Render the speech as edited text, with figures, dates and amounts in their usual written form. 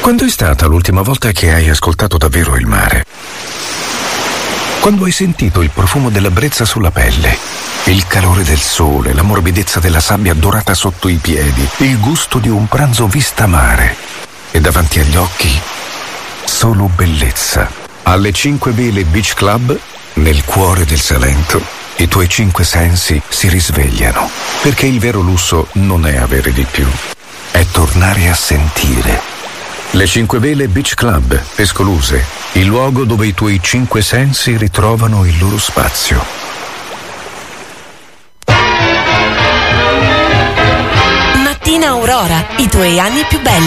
Quando è stata l'ultima volta che hai ascoltato davvero il mare? Quando hai sentito il profumo della brezza sulla pelle, il calore del sole, la morbidezza della sabbia dorata sotto i piedi, il gusto di un pranzo vista mare e davanti agli occhi solo bellezza. Alle 5 Vele Beach Club, nel cuore del Salento, i tuoi 5 sensi si risvegliano, perché il vero lusso non è avere di più, è tornare a sentire. Le 5 Vele Beach Club, Pescoluse, il luogo dove i tuoi 5 sensi ritrovano il loro spazio. Mattina Aurora, i tuoi anni più belli.